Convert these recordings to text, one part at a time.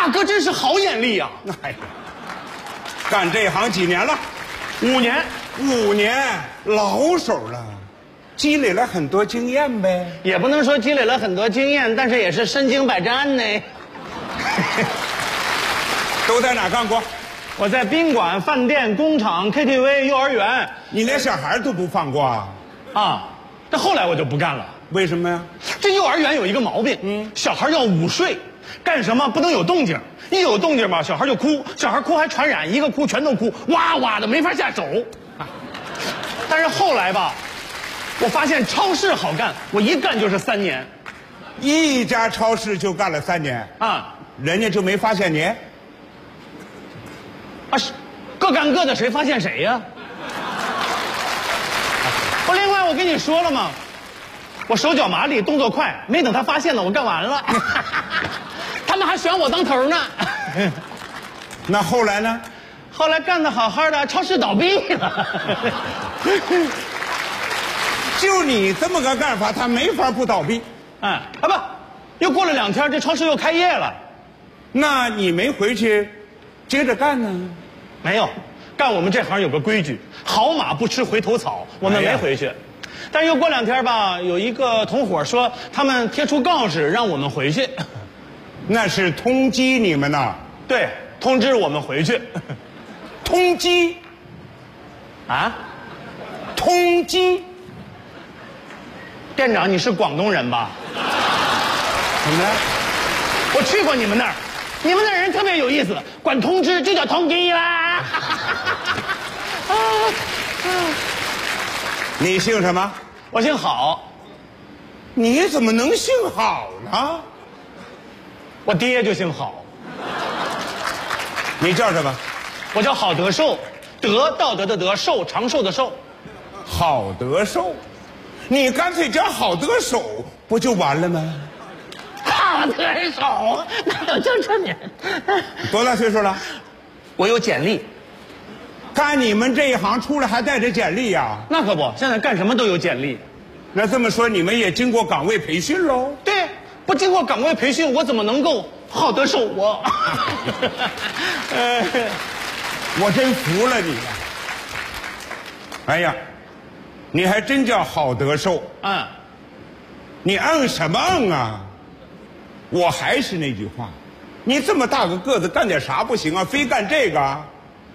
大哥真是好眼力呀！ 哎呀，干这行几年了 ？5年 ，5年，老手了，积累了很多经验呗。 也不能说积累了很多经验，但是也是身经百战呢。 都在哪干过？ 我在宾馆、饭店、工厂、KTV、幼儿园。 你连小孩都不放过啊？ 啊，这后来我就不干了。 为什么呀？ 这幼儿园有一个毛病，小孩要午睡，干什么不能有动静，一有动静吧，小孩就哭，小孩哭还传染，一个哭全都哭，哇哇的没法下手。但是后来吧，我发现超市好干，我一干就是3年。 一家超市就干了3年啊， 人家就没发现你？ 啊，各干各的，谁发现谁呀？不，另外我跟你说了吗？我手脚麻利，动作快，没等他发现呢，我干完了。他们还选我当头呢。 那后来呢？ 后来干得好好的，超市倒闭了。 就你这么个干法，他没法不倒闭。 不，又过了2天，这超市又开业了。 那你没回去接着干呢？ 没有，干我们这行有个规矩，好马不吃回头草，我们没回去。但是又过2天吧，有一个同伙说他们贴出告示让我们回去。 那是通缉你们呢？ 对，通知我们回去。 通缉？ 啊？ 通缉？ 店长，你是广东人吧？ 怎么的？ 我去过你们那儿，你们那儿人特别有意思，管通知就叫通缉啦。 你姓什么？ 我姓郝。 你怎么能姓郝呢？ 我爹就姓郝。 你叫什么？ 我叫郝德寿，德道德的德，寿长寿的寿。 郝德寿，你干脆叫郝德守不就完了吗？ 郝德守，哪有这年？ 多大岁数了？ 我有简历。 干你们这一行出来还带着简历呀？ 那可不，现在干什么都有简历。 那这么说，你们也经过岗位培训喽？ 对，不经过岗位培训，我怎么能够郝德守啊？ 我真服了你呀！哎呀，你还真叫郝德寿？你嗯什么嗯啊？我还是那句话，你这么大个个子，干点啥不行啊？非干这个啊？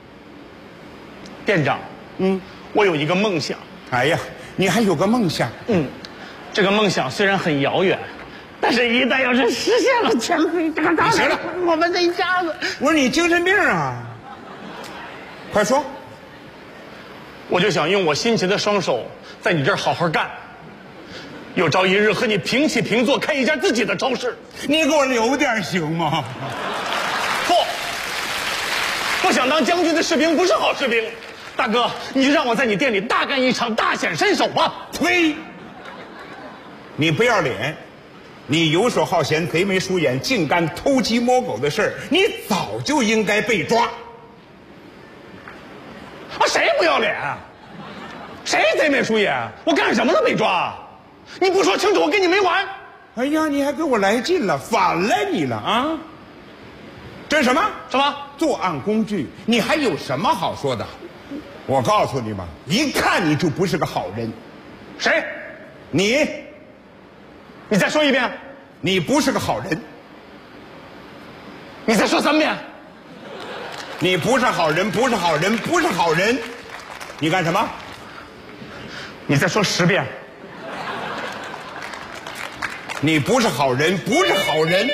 店长，我有一个梦想。 哎呀，你还有个梦想？ 这个梦想虽然很遥远，但是一旦要是实现了，全非这个大行了， 我们这一家子。 我说你精神病啊！快说。 我就想用我辛勤的双手，在你这儿好好干，有朝一日和你平起平坐，开一家自己的超市。 你给我留点行吗？ 不想当将军的士兵不是好士兵。大哥，你就让我在你店里大干一场，大显身手吧。 呸！你不要脸，你游手好闲，贼眉鼠眼，净干偷鸡摸狗的事儿，你早就应该被抓。 谁不要脸啊？谁贼眉鼠眼？我干什么都没抓。你不说清楚，我跟你没完。 哎呀，你还给我来劲了，反了你了啊！这是什么？ 什么作案工具？你还有什么好说的？我告诉你吧，一看你就不是个好人。 谁？ 你再说一遍。 你不是个好人。 你再说3遍。 你不是好人，不是好人，不是好人。你干什么？ 你再说10遍。 你不是好人，不是好人。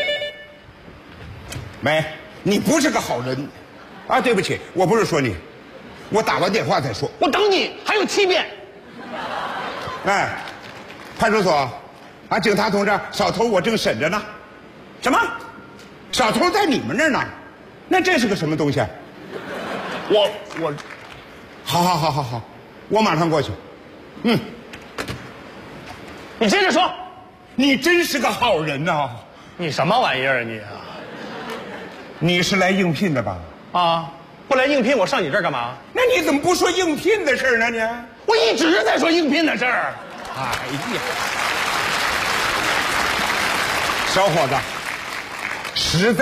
没，你不是个好人。啊，对不起，我不是说你，我打完电话再说。 我等你，还有7遍。 哎，派出所，啊，警察同志，小偷我正审着呢。什么？小偷在你们那儿呢？那这是个什么东西？ 我， 好，我马上过去。 你接着说。 你真是个好人呐！ 你什么玩意儿啊你？ 你是来应聘的吧？ 啊，不来应聘，我上你这儿干嘛？ 那你怎么不说应聘的事儿呢？你我一直在说应聘的事儿。 哎呀，小伙子，实在。